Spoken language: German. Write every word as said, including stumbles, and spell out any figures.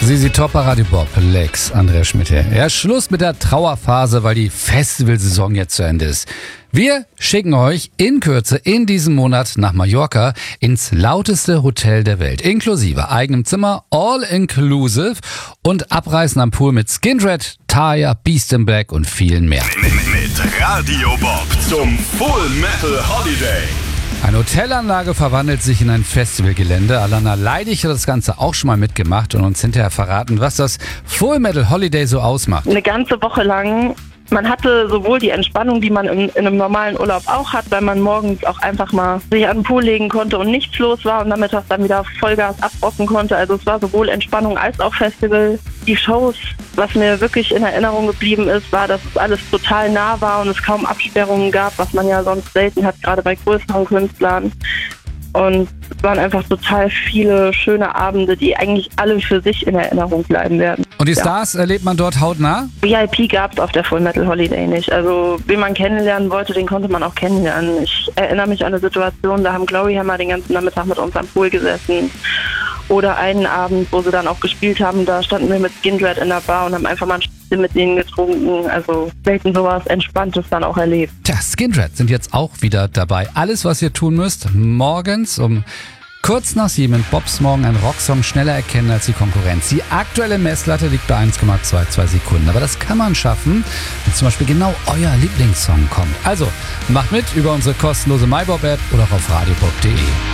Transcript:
Sisi Top bei Radio Bob, Lex, Andrea Schmidt hier. Ja, Schluss mit der Trauerphase, weil die Festivalsaison jetzt zu Ende ist. Wir schicken euch in Kürze in diesem Monat nach Mallorca ins lauteste Hotel der Welt. Inklusive eigenem Zimmer, all inclusive und Abreißen am Pool mit Skindred, Taya, Beast in Black und vielen mehr. Mit Radio Bob zum Full Metal Holiday. Eine Hotelanlage verwandelt sich in ein Festivalgelände. Alana Leidig hat das Ganze auch schon mal mitgemacht und uns hinterher verraten, was das Full Metal Holiday so ausmacht. Eine ganze Woche lang. Man hatte sowohl die Entspannung, die man in, in einem normalen Urlaub auch hat, weil man morgens auch einfach mal sich an den Pool legen konnte und nichts los war und nachmittags dann wieder Vollgas abrocken konnte. Also es war sowohl Entspannung als auch Festival. Die Shows, was mir wirklich in Erinnerung geblieben ist, war, dass es alles total nah war und es kaum Absperrungen gab, was man ja sonst selten hat, gerade bei größeren Künstlern. Und es waren einfach total viele schöne Abende, die eigentlich alle für sich in Erinnerung bleiben werden. Und die Ja. Stars erlebt man dort hautnah? V I P gab es auf der Full Metal Holiday nicht. Also wen man kennenlernen wollte, den konnte man auch kennenlernen. Ich erinnere mich an eine Situation, da haben Glory Hammer den ganzen Nachmittag mit uns am Pool gesessen. Oder einen Abend, wo sie dann auch gespielt haben, da standen wir mit Skindred in der Bar und haben einfach mal ein Spiel mit denen getrunken. Also selten sowas Entspanntes dann auch erlebt. Tja, Skindred sind jetzt auch wieder dabei. Alles, was ihr tun müsst, morgens um kurz nach sieben in Bobs Morgen ein Rocksong schneller erkennen als die Konkurrenz. Die aktuelle Messlatte liegt bei eins Komma zweiundzwanzig Sekunden. Aber das kann man schaffen, wenn zum Beispiel genau euer Lieblingssong kommt. Also, macht mit über unsere kostenlose MyBob-App oder auch auf radiobob punkt de.